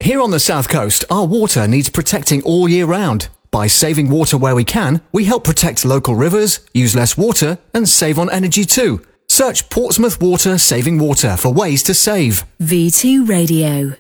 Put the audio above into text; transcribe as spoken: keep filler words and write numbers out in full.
Here on the South Coast, our water needs protecting all year round. By saving water where we can, we help protect local rivers, use less water, and save on energy too. Search Portsmouth Water Saving Water for ways to save. V two Radio.